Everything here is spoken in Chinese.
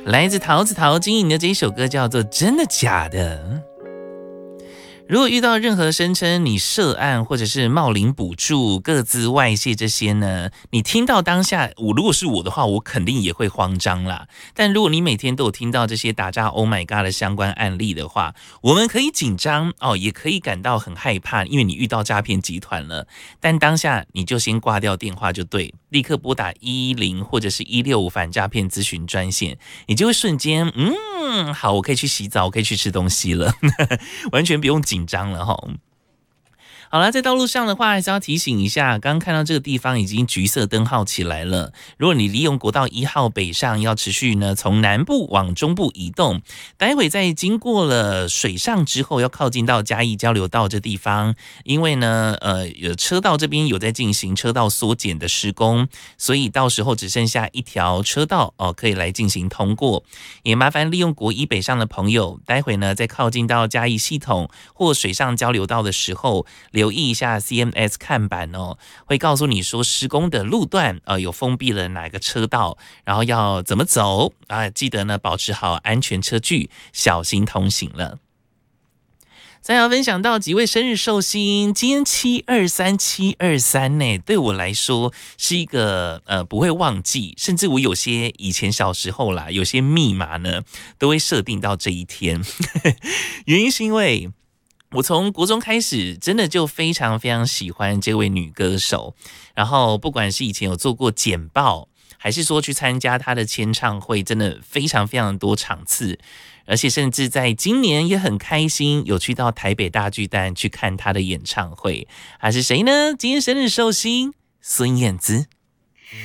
来自桃子陶晶莹的这一首歌叫做《真的假的》。如果遇到任何声称你涉案或者是冒领补助、个资外泄这些呢，你听到当下，如果是我的话，我肯定也会慌张啦。但如果你每天都有听到这些打诈 Oh my God 的相关案例的话，我们可以紧张哦，也可以感到很害怕，因为你遇到诈骗集团了。但当下你就先挂掉电话就对，立刻拨打110或者是165反诈骗咨询专线，你就会瞬间好，我可以去洗澡，我可以去吃东西了，完全不用紧张了齁。好了，在道路上的话，还是要提醒一下，刚刚看到这个地方已经橘色灯号起来了。如果你利用国道1号北上，要持续呢从南部往中部移动，待会在经过了水上之后，要靠近到嘉义交流道这地方，因为呢车道这边有在进行车道缩减的施工，所以到时候只剩下一条车道可以来进行通过。也麻烦利用国1北上的朋友，待会呢在靠近到嘉义系统或水上交流道的时候，留意一下 CMS 看板会告诉你说施工的路段有封闭了哪个车道，然后要怎么走记得呢保持好安全车距，小心通行了。再要分享到几位生日寿星，今天723呢，对我来说是一个不会忘记，甚至我有些以前小时候啦，有些密码呢都会设定到这一天，原因是因为我从国中开始，真的就非常非常喜欢这位女歌手，然后不管是以前有做过简报，还是说去参加她的签唱会，真的非常非常多场次，而且甚至在今年也很开心，有去到台北大巨蛋去看她的演唱会。她是谁呢？今天生日寿星孙燕姿。